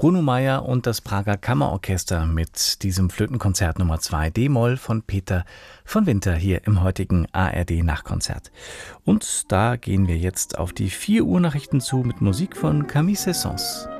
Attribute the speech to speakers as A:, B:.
A: Bruno Mayer und das Prager Kammerorchester mit diesem Flötenkonzert Nummer 2 d-Moll von Peter von Winter hier im heutigen ARD Nachkonzert. Und da gehen wir jetzt auf die 4 Uhr Nachrichten zu mit Musik von Camille Saint-Saëns.